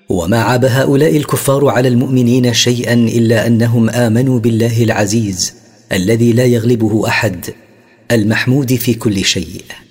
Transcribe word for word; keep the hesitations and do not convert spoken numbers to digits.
وما عاب هؤلاء الكفار على المؤمنين شيئا إلا أنهم آمنوا بالله العزيز الذي لا يغلبه أحد، المحمود في كل شيء.